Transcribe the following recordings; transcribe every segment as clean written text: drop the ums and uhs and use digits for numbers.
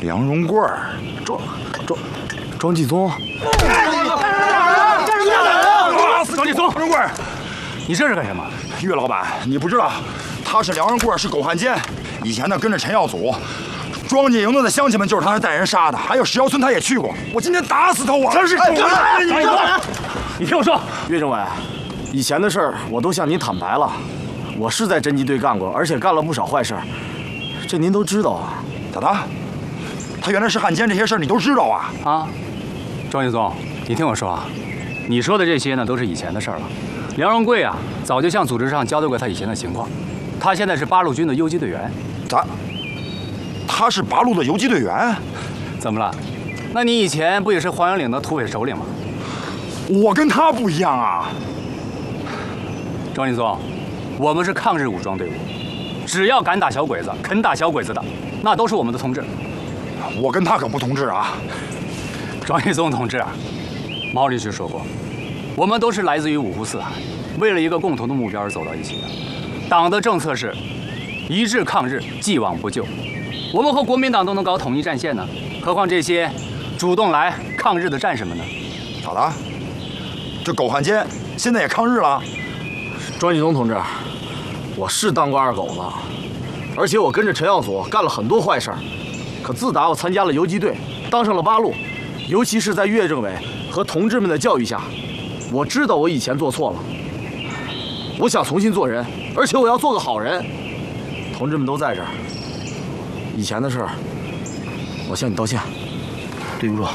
梁荣贵， 庄继宗。 庄继宗，梁荣贵， 你这是干什么？ 岳老板，你不知道，他是梁荣贵，是狗汉奸，以前呢跟着陈耀祖。 庄稼营子的乡亲们就是他那带人杀的，还有石窑村他也去过。我今天打死他，我真是狗日！ 你听我说，岳政委，以前的事儿我都向您坦白了，我是在侦缉队干过，而且干了不少坏事，这您都知道啊。 咋的？他原来是汉奸，这些事儿你都知道啊？ 啊，庄继宗，你听我说啊，你说的这些呢都是以前的事儿了。梁荣贵啊，早就向组织上交代过他以前的情况，他现在是八路军的游击队员。 咋？ 他是八路的游击队员， 怎么了？那你以前不也是黄杨岭的土匪首领吗？ 我跟他不一样啊！ 庄继宗，我们是抗日武装队伍，只要敢打小鬼子、肯打小鬼子的，那都是我们的同志。 我跟他可不同志啊！ 庄继宗同志，毛主席说过，我们都是来自于五湖四海，为了一个共同的目标而走到一起的。党的政策是一致抗日，既往不咎。 我们和国民党都能搞统一战线呢，何况这些主动来抗日的战士们呢？ 咋了？这狗汉奸现在也抗日了？ 庄继宗同志，我是当过二狗子，而且我跟着陈耀祖干了很多坏事儿。可自打我参加了游击队，当上了八路，尤其是在岳政委和同志们的教育下，我知道我以前做错了。我想重新做人，而且我要做个好人。同志们都在这儿。 以前的事儿，我向你道歉，对不住。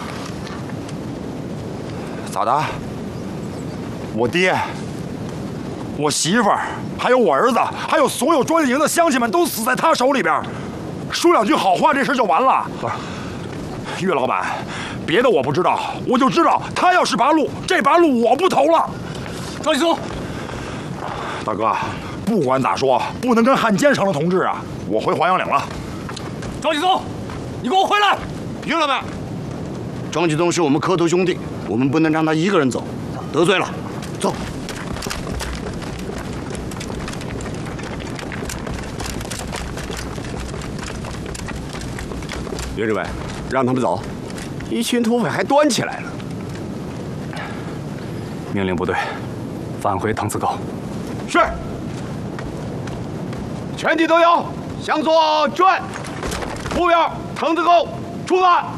咋的？我爹、我媳妇儿，还有我儿子，还有所有庄稼营的乡亲们都死在他手里边。说两句好话，这事就完了。不是，岳老板，别的我不知道，我就知道他要是八路，这八路我不投了。 庄继宗， 大哥，不管咋说，不能跟汉奸成了同志啊！我回黄杨岭了。 庄继宗，你给我回来！ 岳老板，庄继宗是我们磕头兄弟，我们不能让他一个人走，得罪了。走。 岳政委，让他们走。一群土匪还端起来了。 命令部队返回滕子沟。 是。全体都有，向左转。目标滕子沟，出发。